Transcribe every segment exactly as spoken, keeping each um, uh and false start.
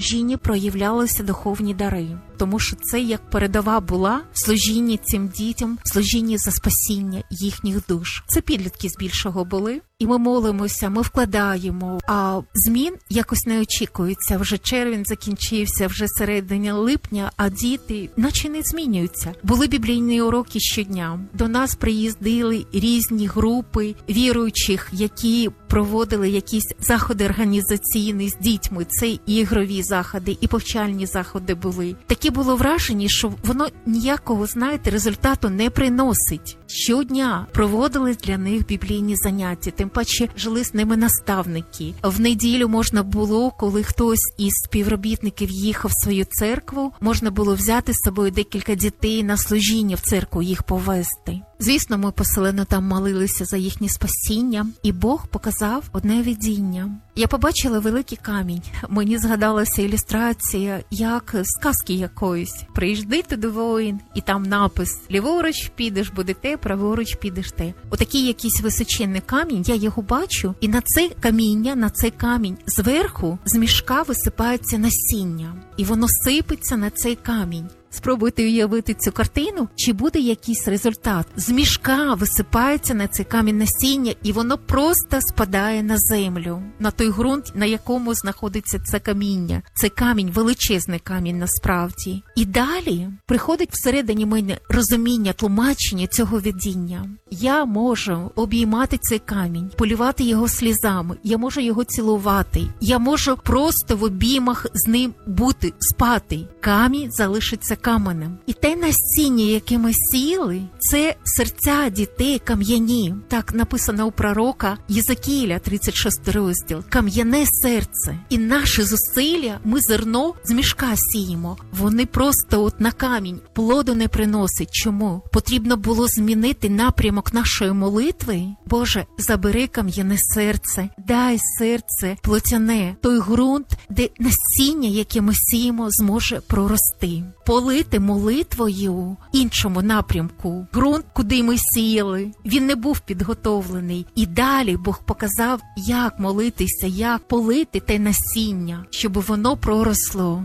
служінні проявлялися духовні дари. Тому що це як передова була в служінні цим дітям, в служінні за спасіння їхніх душ. Це підлітки збільшого були. І ми молимося, ми вкладаємо, а змін якось не очікується. Вже червень закінчився, вже середина липня, а діти наче не змінюються. Були біблійні уроки щодня. До нас приїздили різні групи віруючих, які проводили якісь заходи організаційні з дітьми. Це і ігрові заходи, і повчальні заходи були. Такі було враження, що воно ніякого, знаєте, результату не приносить. Щодня проводили для них біблійні заняття, тим паче жили з ними наставники. В неділю можна було, коли хтось із співробітників їхав в свою церкву, можна було взяти з собою декілька дітей на служіння в церкву, їх повести. Звісно, ми поселено там молилися за їхнє спасіння, і Бог показав одне видіння. Я побачила великий камінь. Мені згадалася ілюстрація, як з казки якоїсь. «Приїжди туди, воїн», і там напис «Ліворуч підеш, буде те, праворуч підеш те». Отакий якийсь височенний камінь, я його бачу, і на це каміння, на цей камінь зверху з мішка висипається насіння, і воно сипеться на цей камінь. Спробуйте уявити цю картину, чи буде якийсь результат. З мішка висипається на цей камінь насіння, і воно просто спадає на землю, на той ґрунт, на якому знаходиться це каміння. Це камінь, величезний камінь насправді. І далі приходить всередині мене розуміння, тлумачення цього видіння. Я можу обіймати цей камінь, полювати його слізами, я можу його цілувати, я можу просто в обіймах з ним бути, спати. Камінь залишиться каменем. І те насіння, яке ми сіяли, це серця дітей кам'яні. Так написано у пророка Єзекіля, тридцять шостий розділ. Кам'яне серце. І наші зусилля, ми зерно з мішка сіємо. Вони просто от на камінь плоду не приносять. Чому? Потрібно було змінити напрямок нашої молитви. Боже, забери кам'яне серце, дай серце плотяне, той ґрунт, де насіння, яке ми сіємо, зможе прорости. Полити молитвою іншому напрямку. Ґрунт, куди ми сіяли, він не був підготовлений. І далі Бог показав, як молитися, як полити те насіння, щоб воно проросло.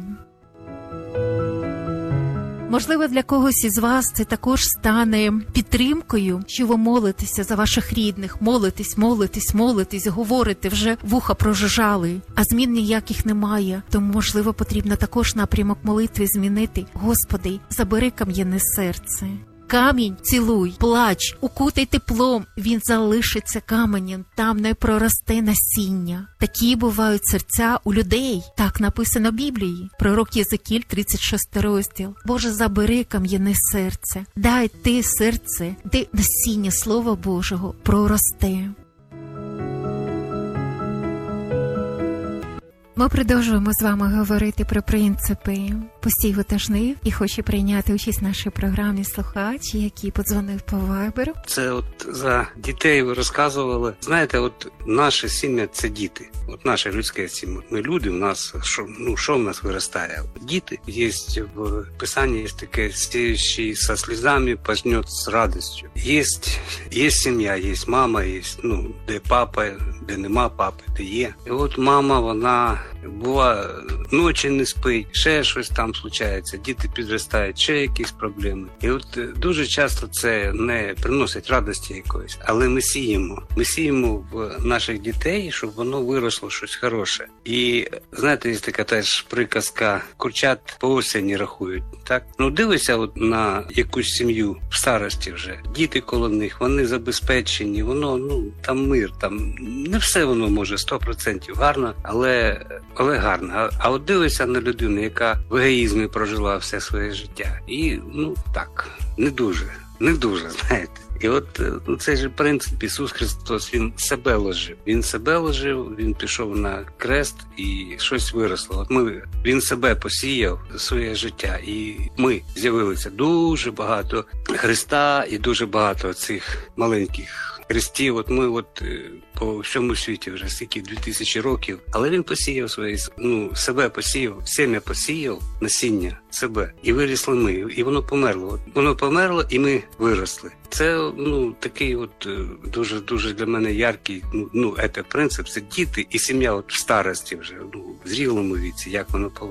Можливо, для когось із вас це також стане підтримкою, що ви молитеся за ваших рідних, молитесь, молитесь, молитесь, говорите, вже вуха прожужжали, а змін ніяких немає. Тому, можливо, потрібно також напрямок молитви змінити. Господи, забери кам'яне серце. Камінь цілуй, плач, укутай теплом, він залишиться каменем, там не проросте насіння. Такі бувають серця у людей. Так написано в Біблії. Пророк Єзекіль, тридцять шостий розділ. Боже, забери кам'яне серце, дай те серце, де насіння Слова Божого проросте. Ми продовжуємо з вами говорити про принципи посіву та жнив, і хочу прийняти участь в нашій програмі слухач, який подзвонив по вайберу. Це от за дітей ви розказували. Знаєте, от наше сім'я – це діти. От наше людське сім'я. Ми люди, в нас, що, ну, що в нас виростає? Діти. Є в Писанні є таке, сіючий со слізами пожнет з радістю. Є, є сім'я, є мама, є, ну, де папа, де нема папи, де є. І от мама, вона бува, ночі не спить, ще щось там случається, діти підростають, ще якісь проблеми. І от дуже часто це не приносить радості якоїсь, але ми сіємо. Ми сіємо в наших дітей, щоб воно виросло щось хороше. І, знаєте, є така теж приказка, курчат по осені рахують, так? Ну, дивися от на якусь сім'ю в старості вже, діти коло них, вони забезпечені, воно, ну, там мир, там не все воно може сто відсотків гарно, але але гарно. А, а от дивишся на людину, яка в егоїзмі прожила все своє життя. І, ну, так, не дуже, не дуже, знаєте. І от ну, цей же принцип Ісус Христос, Він себе ложив. Він себе ложив, Він пішов на крест і щось виросло. От ми, Він себе посіяв своє життя, і ми з'явилися дуже багато Христа і дуже багато цих маленьких хрестів. От ми от по всьому світі вже стільки дві тисячі років, але він посіяв своє, ну, себе посіяв, сім'я посіяв, насіння себе, і вирісли ми, і воно померло. От воно померло, і ми виросли. Це, ну, такий от дуже-дуже для мене яркий, ну, ну, це принцип, це діти і сім'я от в старості вже, ну, в зрілому віці, як воно